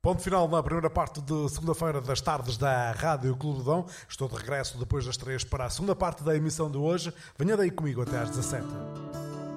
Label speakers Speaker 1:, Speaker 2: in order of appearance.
Speaker 1: Ponto final na primeira parte de segunda-feira das tardes da Rádio Clube do Dom. Estou de regresso depois das 3 para a segunda parte da emissão de hoje. Venha daí comigo até às 17.